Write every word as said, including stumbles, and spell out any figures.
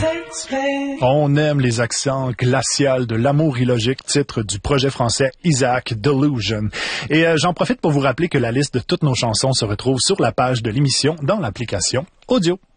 On aime les accents glacials de l'amour illogique, titre du projet français Isaac Delusion. Et euh, j'en profite pour vous rappeler que la liste de toutes nos chansons se retrouve sur la page de l'émission dans l'application Audio.